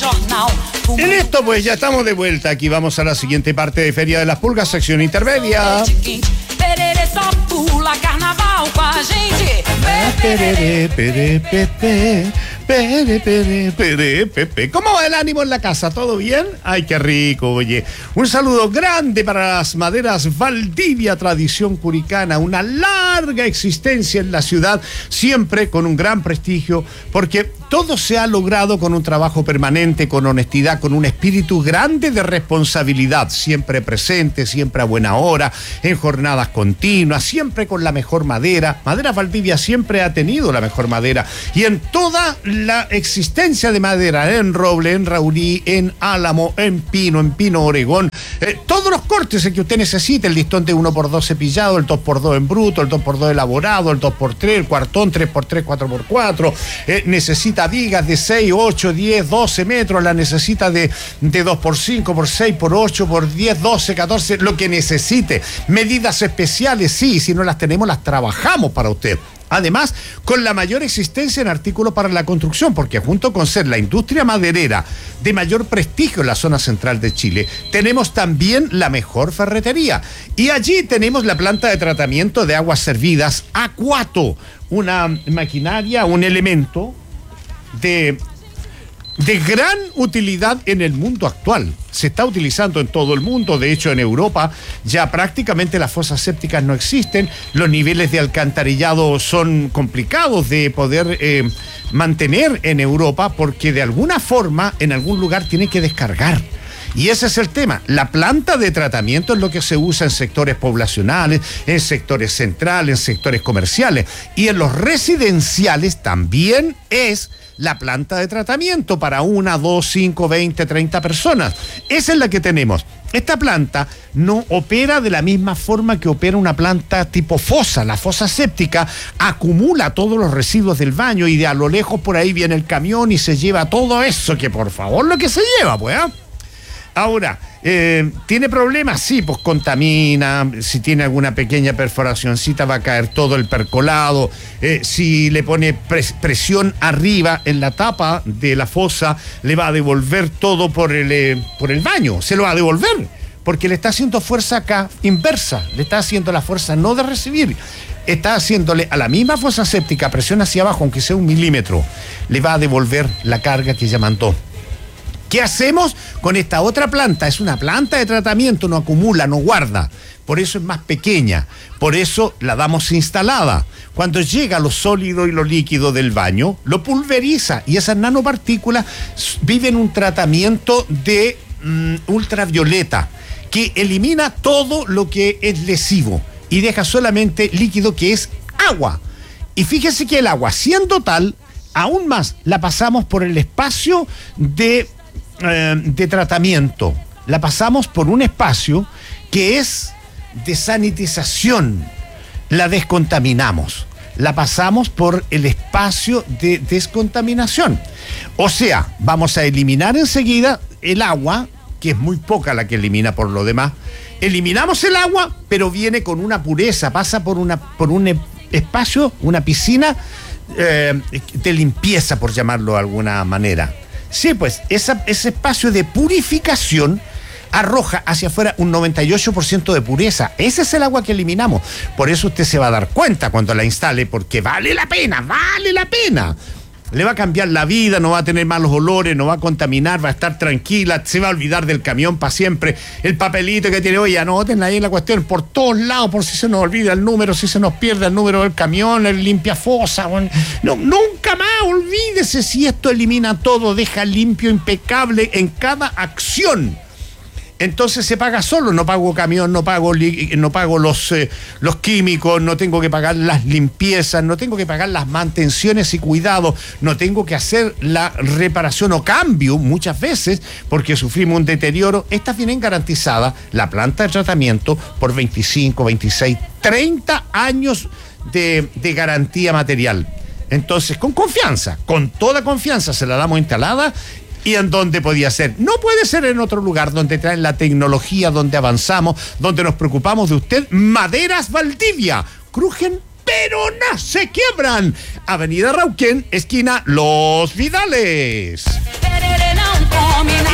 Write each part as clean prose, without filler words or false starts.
En esto pues ya estamos de vuelta. Aquí vamos a la siguiente parte de Feria de las Pulgas, sección intermedia. ¿Cómo va el ánimo en la casa? ¿Todo bien? Ay, qué rico, oye. Un saludo grande para las maderas Valdivia, tradición curicana, una larga existencia en la ciudad, siempre con un gran prestigio, porque todo se ha logrado con un trabajo permanente, con honestidad, con un espíritu grande de responsabilidad, siempre presente, siempre a buena hora, en jornadas continuas, siempre con la mejor madera. Maderas Valdivia siempre ha tenido la mejor madera, y en toda la existencia de madera, en roble, en raurí, en álamo, en pino Oregón, todos los cortes que usted necesite, el listón de 1x2 cepillado, el 2x2 en bruto, el 2x2 elaborado, el 2x3, el cuartón 3x3, 4x4, necesita vigas de 6, 8, 10, 12 metros, la necesita de 2x5, por 6, por 8, por 10, 12, 14, lo que necesite. Medidas especiales, sí, si no las tenemos, las trabajamos para usted. Además, con la mayor existencia en artículos para la construcción, porque junto con ser la industria maderera de mayor prestigio en la zona central de Chile, tenemos también la mejor ferretería. Y allí tenemos la planta de tratamiento de aguas servidas Acuato, una maquinaria, un elemento de gran utilidad en el mundo actual. Se está utilizando en todo el mundo, de hecho en Europa ya prácticamente las fosas sépticas no existen, los niveles de alcantarillado son complicados de poder mantener en Europa, porque de alguna forma en algún lugar tiene que descargar. Y ese es el tema. La planta de tratamiento es lo que se usa en sectores poblacionales, en sectores centrales, en sectores comerciales, y en los residenciales también es la planta de tratamiento para 1, 2, 5, 20, 30 personas. Esa es la que tenemos. Esta planta no opera de la misma forma que opera una planta tipo fosa. La fosa séptica acumula todos los residuos del baño y de a lo lejos por ahí viene el camión y se lleva todo eso, que por favor lo que se lleva, pues, ¿eh? Ahora, ¿tiene problemas? Sí, pues contamina, si tiene alguna pequeña perforacioncita va a caer todo el percolado, si le pone presión arriba en la tapa de la fosa, le va a devolver todo por el baño, se lo va a devolver, porque le está haciendo fuerza acá inversa, le está haciendo la fuerza no de recibir, está haciéndole a la misma fosa séptica presión hacia abajo, aunque sea 1 milímetro, le va a devolver la carga que ella mandó. ¿Qué hacemos con esta otra planta? Es una planta de tratamiento, no acumula, no guarda. Por eso es más pequeña, por eso la damos instalada. Cuando llega lo sólido y lo líquido del baño, lo pulveriza, y esas nanopartículas viven un tratamiento de ultravioleta que elimina todo lo que es lesivo y deja solamente líquido, que es agua. Y fíjese que el agua, siendo tal, aún más la pasamos por el espacio de tratamiento, la pasamos por un espacio que es de sanitización, la descontaminamos, la pasamos por el espacio de descontaminación. O sea, vamos a eliminar enseguida el agua, que es muy poca la que elimina por lo demás. Eliminamos el agua, pero viene con una pureza, pasa por un espacio, una piscina de limpieza, por llamarlo de alguna manera. Sí, pues ese espacio de purificación arroja hacia afuera un 98% de pureza. Ese es el agua que eliminamos. Por eso usted se va a dar cuenta cuando la instale, porque vale la pena, vale la pena. Le va a cambiar la vida, no va a tener malos olores, no va a contaminar, va a estar tranquila, se va a olvidar del camión para siempre. El papelito que tiene, oye, anoten ahí la cuestión por todos lados, por si se nos olvida el número, si se nos pierde el número del camión, el limpia fosa. No, nunca más, olvídese, si esto elimina todo, deja limpio, impecable en cada acción. Entonces se paga solo, no pago camión, no pago los químicos, no tengo que pagar las limpiezas, no tengo que pagar las mantenciones y cuidados, no tengo que hacer la reparación o cambio muchas veces porque sufrimos un deterioro. Estas vienen garantizadas, la planta de tratamiento, por 25, 26, 30 años de garantía material. Entonces, con confianza, con toda confianza se la damos instalada. ¿Y en dónde podía ser? No puede ser en otro lugar donde traen la tecnología, donde avanzamos, donde nos preocupamos de usted. Maderas Valdivia. Crujen, pero no se quiebran. Avenida Rauquén, esquina Los Vidales.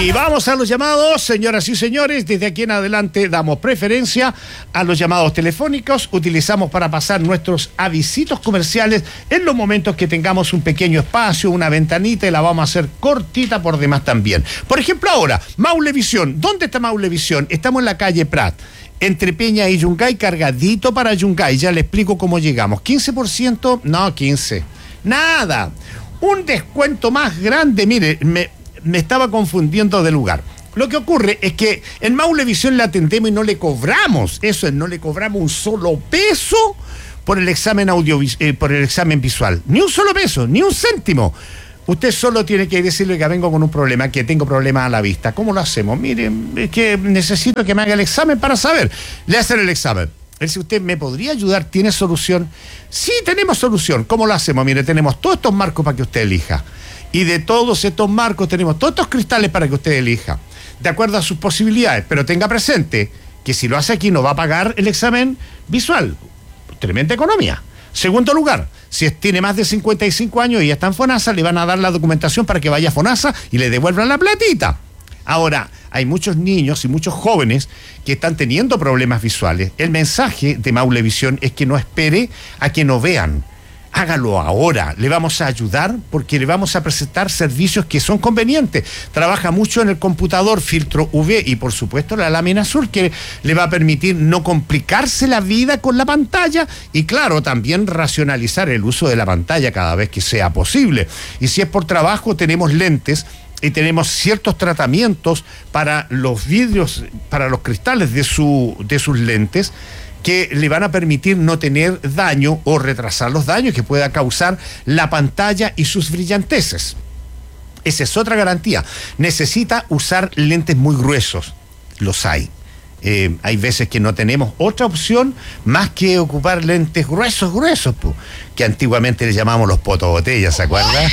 Y vamos a los llamados, señoras y señores. Desde aquí en adelante damos preferencia a los llamados telefónicos. Utilizamos para pasar nuestros avisitos comerciales en los momentos que tengamos un pequeño espacio, una ventanita, y la vamos a hacer cortita por demás también. Por ejemplo, ahora, Maulevisión. ¿Dónde está Maulevisión? Estamos en la calle Prat, entre Peña y Yungay, cargadito para Yungay. Ya le explico cómo llegamos. 15%, no, 15. Nada. Un descuento más grande. Mire, me estaba confundiendo de lugar. Lo que ocurre es que en Maulevisión le atendemos y no le cobramos. Eso es, no le cobramos un solo peso por el examen por el examen visual. Ni un solo peso, ni un céntimo. Usted solo tiene que decirle que vengo con un problema, que tengo problemas a la vista. ¿Cómo lo hacemos? Mire, es que necesito que me haga el examen para saber. Le hacen el examen. Él dice, ¿usted me podría ayudar? ¿Tiene solución? Sí, tenemos solución. ¿Cómo lo hacemos? Mire, tenemos todos estos marcos para que usted elija. Y de todos estos marcos tenemos todos estos cristales para que usted elija, de acuerdo a sus posibilidades. Pero tenga presente que si lo hace aquí no va a pagar el examen visual. Tremenda economía. Segundo lugar, si tiene más de 55 años y está en FONASA, le van a dar la documentación para que vaya a FONASA y le devuelvan la platita. Ahora, hay muchos niños y muchos jóvenes que están teniendo problemas visuales. El mensaje de Maulevisión es que no espere a que no vean. Hágalo ahora, le vamos a ayudar porque le vamos a presentar servicios que son convenientes. Trabaja mucho en el computador, filtro UV y por supuesto la lámina azul, que le va a permitir no complicarse la vida con la pantalla y claro, también racionalizar el uso de la pantalla cada vez que sea posible. Y si es por trabajo, tenemos lentes y tenemos ciertos tratamientos para los vidrios, para los cristales de sus lentes, que le van a permitir no tener daño o retrasar los daños que pueda causar la pantalla y sus brillanteces. Esa es otra garantía. Necesita usar lentes muy gruesos. Los hay. Hay veces que no tenemos otra opción más que ocupar lentes gruesos, que antiguamente le llamamos los potobotellas, ¿se acuerda?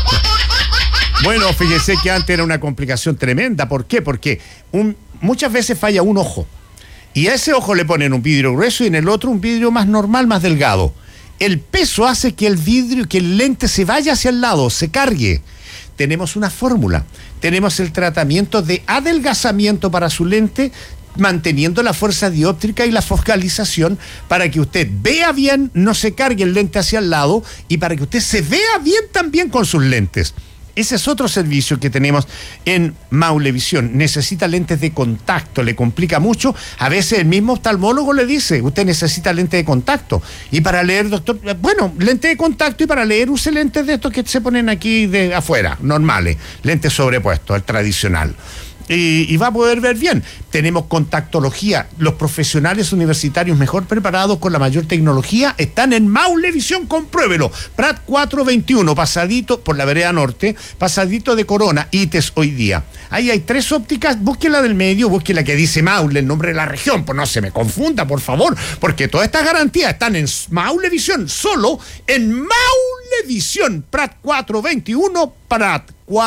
Bueno, fíjese que antes era una complicación tremenda. ¿Por qué? Porque muchas veces falla un ojo. Y a ese ojo le ponen un vidrio grueso y en el otro un vidrio más normal, más delgado. El peso hace que el lente se vaya hacia el lado, se cargue. Tenemos una fórmula. Tenemos el tratamiento de adelgazamiento para su lente, manteniendo la fuerza dióptrica y la focalización para que usted vea bien, no se cargue el lente hacia el lado y para que usted se vea bien también con sus lentes. Ese es otro servicio que tenemos en Maulevisión. Necesita lentes de contacto, le complica mucho. A veces el mismo oftalmólogo le dice, usted necesita lente de contacto. Y para leer, doctor, bueno, lente de contacto, y para leer use lentes de estos que se ponen aquí de afuera, normales, lentes sobrepuestos, el tradicional. Y va a poder ver bien. Tenemos contactología. Los profesionales universitarios mejor preparados con la mayor tecnología están en Maulevisión, compruébelo. Prat 421, pasadito por la vereda norte, pasadito de Corona, ITES hoy día. Ahí hay 3 ópticas, busque la del medio, busque la que dice Maule, el nombre de la región, pues no se me confunda, por favor, porque todas estas garantías están en Maulevisión, solo en Maulevisión. Prat 421, Prat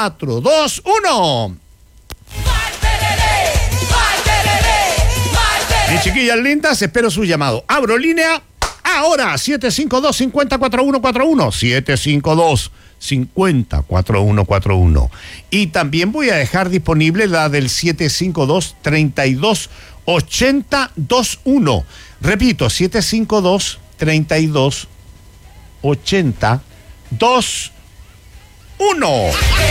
421. Mis chiquillas lindas, espero su llamado. Abro línea ahora, 752-504141, 752-504141. Y también voy a dejar disponible la del 752-328021. Repito, 752-328021.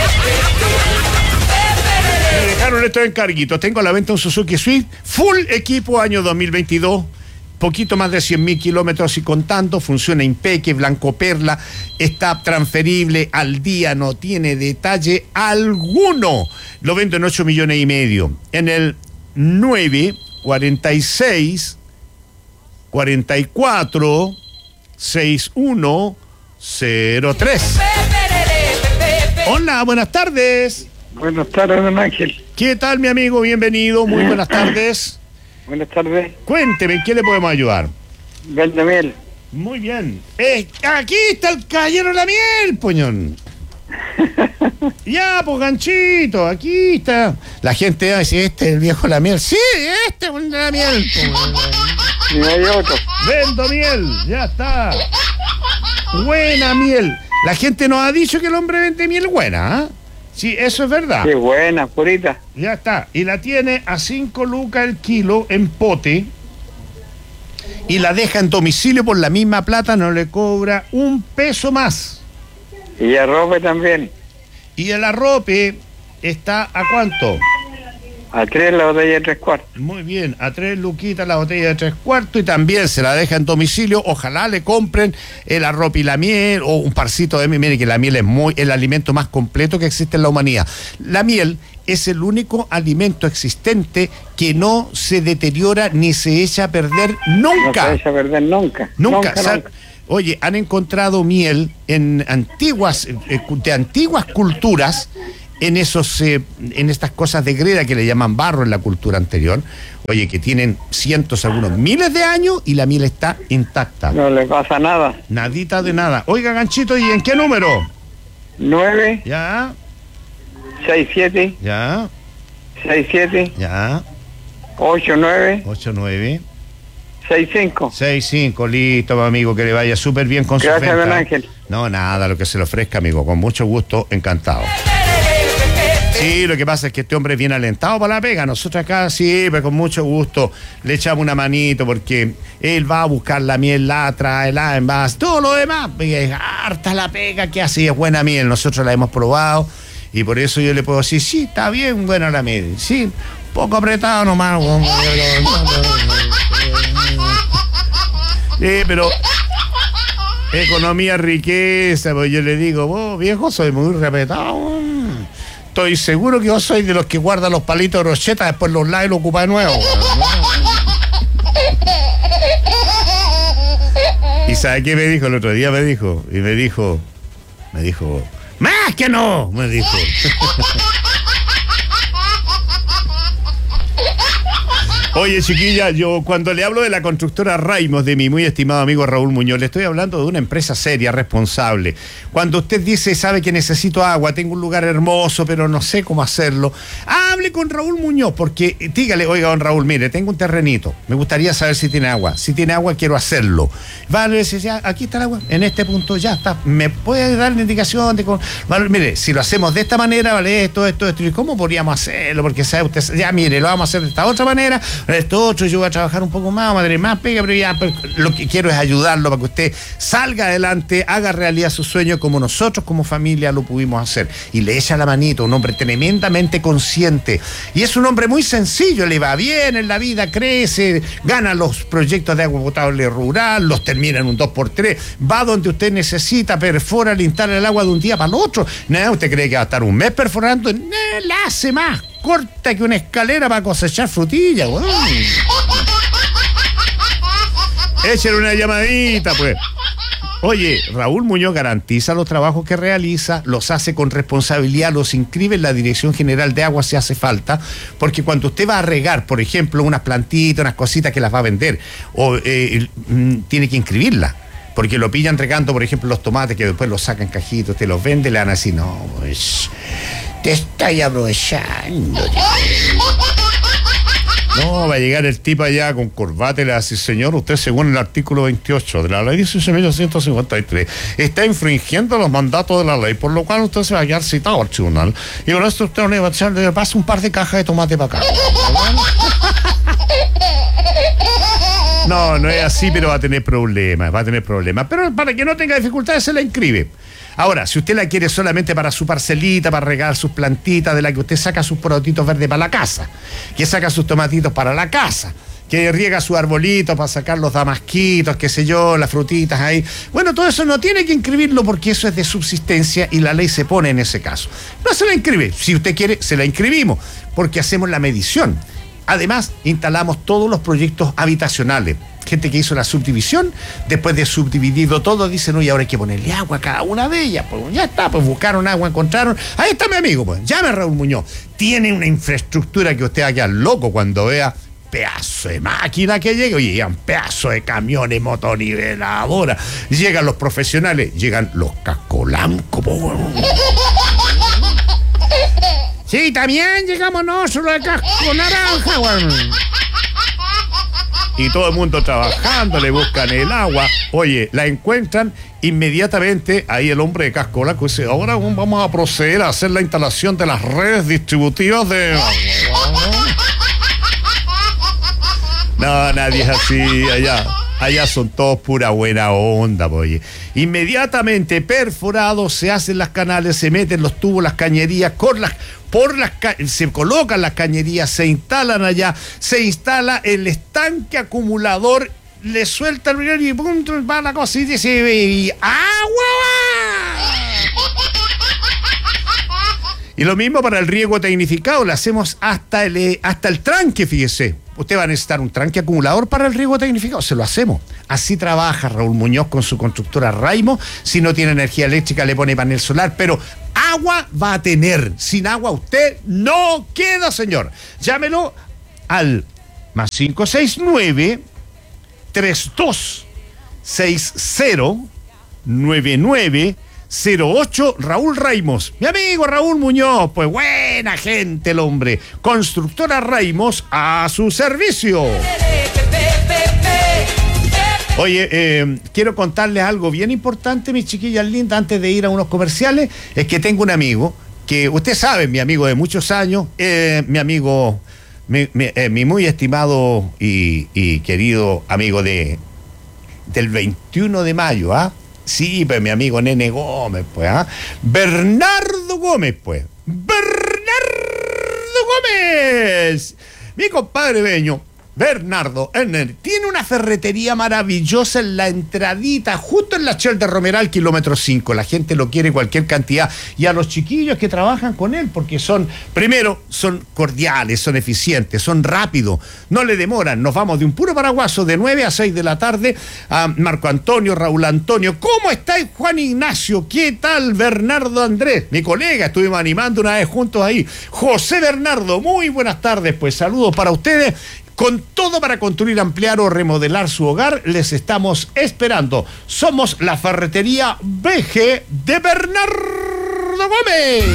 Me dejaron estos encarguitos. Tengo a la venta un Suzuki Swift, full equipo año 2022, poquito más de 100.000 kilómetros y contando, funciona impecable, blanco perla, está transferible al día, no tiene detalle alguno. Lo vendo en 8,5 millones. En el 946 44 6103. Hola, buenas tardes. Buenas tardes, don Ángel. ¿Qué tal, mi amigo? Bienvenido, muy buenas tardes. Buenas tardes. Cuénteme, ¿en qué le podemos ayudar? Vende miel. Muy bien. Aquí está el caballero de la miel, poñón. Ya, pues, ganchito, aquí está. La gente va a decir, este es el viejo de la miel. Sí, este es el de la miel. Y hay otro. Vendo miel, ya está. Buena miel. La gente nos ha dicho que el hombre vende miel buena, ¿eh? Sí, eso es verdad. Qué buena, purita. Ya está. Y la tiene a 5 lucas el kilo en pote. Y la deja en domicilio por la misma plata, no le cobra un peso más. Y arrope también. Y el arrope está ¿a cuánto? A 3 la botella de 3/4. Muy bien, a 3 luquitas la botella de 3/4 y también se la deja en domicilio. Ojalá le compren el arrope y la miel o un parcito de miel. Mire que la miel es el alimento más completo que existe en la humanidad. La miel es el único alimento existente que no se deteriora ni se echa a perder nunca. No se echa a perder nunca. Nunca. Oye, han encontrado miel en de antiguas culturas, en estas cosas de greda que le llaman barro en la cultura anterior, oye, que tienen cientos, algunos miles de años y la miel está intacta. No le pasa nada. Nadita de nada. Oiga, Ganchito, ¿y en qué número? 9, Ya, 67, ya, 67, ya. 89, 89 65. 65, listo, amigo, que le vaya súper bien con su venta. Gracias, don Ángel. No, nada, lo que se le ofrezca, amigo, con mucho gusto, encantado. Sí, lo que pasa es que este hombre es bien alentado para la pega. Nosotros acá, sí, pero con mucho gusto le echamos una manito porque él va a buscar la miel, la trae, la envasa, todo lo demás. Es harta la pega que hace, es buena miel. Nosotros la hemos probado y por eso yo le puedo decir, sí, está bien buena la miel. Sí, poco apretado nomás. Sí, pero economía, riqueza, pues yo le digo, vos, viejo, soy muy respetado. Estoy seguro que yo soy de los que guardan los palitos de brocheta, después los lava y los ocupa de nuevo. ¿Y sabe qué me dijo el otro día? Me dijo, ¡más que no! Me dijo. Oye, chiquilla, yo cuando le hablo de la constructora Raimos, de mi muy estimado amigo Raúl Muñoz, le estoy hablando de una empresa seria, responsable. Cuando usted dice, sabe que necesito agua, tengo un lugar hermoso, pero no sé cómo hacerlo, hable con Raúl Muñoz, porque dígale, oiga, don Raúl, mire, tengo un terrenito, me gustaría saber si tiene agua. Si tiene agua, quiero hacerlo. Vale, ya, aquí está el agua, en este punto ya está. ¿Me puede dar la indicación de cómo? Vale, mire, si lo hacemos de esta manera, vale, esto, ¿y cómo podríamos hacerlo? Porque sabe usted, ya, mire, lo vamos a hacer de esta otra manera. Esto otro, yo voy a trabajar un poco más, madre, más pega, pero ya lo que quiero es ayudarlo para que usted salga adelante, haga realidad su sueño como nosotros como familia lo pudimos hacer. Y le echa la manito, un hombre tremendamente consciente. Y es un hombre muy sencillo, le va bien en la vida, crece, gana los proyectos de agua potable rural, los termina en un 2x3, va donde usted necesita, perfora, le instala el agua de un día para el otro. Nada, usted cree que va a estar un mes perforando, la hace más corta que una escalera para cosechar frutilla, weón. Échale una llamadita, pues. Oye, Raúl Muñoz garantiza los trabajos que realiza, los hace con responsabilidad, los inscribe en la Dirección General de Agua si hace falta, porque cuando usted va a regar, por ejemplo, unas plantitas, unas cositas que las va a vender, o tiene que inscribirlas. Porque lo pillan regando, por ejemplo, los tomates, que después los sacan cajitos, te los vende, le dan así, no, pues, te estoy aprovechando. No, va a llegar el tipo allá con corbata y le dice, señor, usted según el artículo 28 de la ley 16.153 está infringiendo los mandatos de la ley, por lo cual usted se va a quedar citado al tribunal. Y con esto usted le va a echar, le pasa un par de cajas de tomate para acá. No, no es así, pero va a tener problemas. Pero para que no tenga dificultades, se la inscribe. Ahora, si usted la quiere solamente para su parcelita, para regar sus plantitas, de la que usted saca sus porotitos verdes para la casa, que saca sus tomatitos para la casa, que riega su arbolito para sacar los damasquitos, qué sé yo, las frutitas ahí. Bueno, todo eso no tiene que inscribirlo porque eso es de subsistencia y la ley se pone en ese caso. No se la inscribe. Si usted quiere, se la inscribimos porque hacemos la medición. Además, instalamos todos los proyectos habitacionales. Gente que hizo la subdivisión, después de subdividido todo, dicen, oye, ahora hay que ponerle agua a cada una de ellas. Pues ya está, pues buscaron agua, encontraron. Ahí está mi amigo, pues. Llame a Raúl Muñoz. Tiene una infraestructura que usted va a quedar loco cuando vea pedazo de máquina que llegue. Oye, llegan pedazo de camiones, motoniveladoras. Llegan los profesionales, llegan los cascolancos, pues. Sí, también llegamos nosotros de casco naranja, weón. y todo el mundo trabajando, le buscan el agua. Oye, la encuentran inmediatamente. Ahí el hombre de cascola dice: ahora vamos a proceder a hacer la instalación de las redes distributivas de... No, nadie es así allá. Allá son todos pura buena onda, oye. Inmediatamente perforados se hacen las canales, se meten los tubos, las cañerías, se colocan las cañerías, se instalan allá, se instala el estanque acumulador, le suelta el brillo y punto, va la cosa y dice: y ¡agua! Y lo mismo para el riego tecnificado, le hacemos hasta el tranque, fíjese. Usted va a necesitar un tranque acumulador para el riego tecnificado, se lo hacemos. Así trabaja Raúl Muñoz con su constructora Raimo. Si no tiene energía eléctrica, le pone panel solar, pero agua va a tener. Sin agua usted no queda, señor. Llámelo al más 569 3260 9908, Raúl Raimos. Mi amigo Raúl Muñoz, pues buena gente el hombre. Constructora Raimos a su servicio. Oye, quiero contarles algo bien importante, mis chiquillas lindas, antes de ir a unos comerciales. Es que tengo un amigo, que usted sabe, mi amigo de muchos años, mi amigo, mi muy estimado y querido amigo del 21 de mayo, ¿ah? Sí, pues mi amigo Nene Gómez, pues, ¿ah? Bernardo Gómez, pues. ¡Bernardo Gómez! Mi compadre Beño, Bernardo, tiene una ferretería maravillosa en la entradita, justo en la Shell de Romeral, kilómetro 5. La gente lo quiere cualquier cantidad. Y a los chiquillos que trabajan con él, porque son cordiales, son eficientes, son rápidos, no le demoran. Nos vamos de un puro paraguaso de 9 a 6 de la tarde a Marco Antonio, Raúl Antonio. ¿Cómo estáis, Juan Ignacio? ¿Qué tal, Bernardo Andrés? Mi colega, estuvimos animando una vez juntos ahí. José Bernardo, muy buenas tardes, pues saludos para ustedes. Con todo para construir, ampliar o remodelar su hogar, les estamos esperando. Somos la ferretería BG de Bernardo Gómez.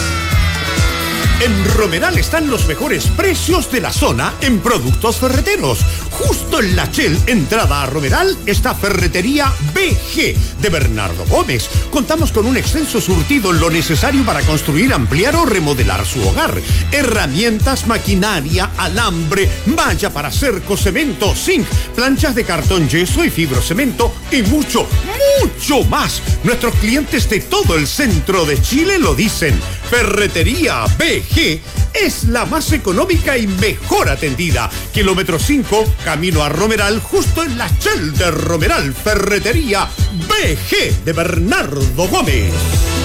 En Romeral están los mejores precios de la zona en productos ferreteros. Justo en la Shell, entrada a Romeral, está Ferretería BG de Bernardo Gómez. Contamos con un extenso surtido en lo necesario para construir, ampliar o remodelar su hogar. Herramientas, maquinaria, alambre, malla para cerco, cemento, zinc, planchas de cartón, yeso y fibrocemento y mucho, mucho más. Nuestros clientes de todo el centro de Chile lo dicen. Ferretería BG es la más económica y mejor atendida. Kilómetro 5, camino a Romeral, justo en la Shell de Romeral. Ferretería BG de Bernardo Gómez.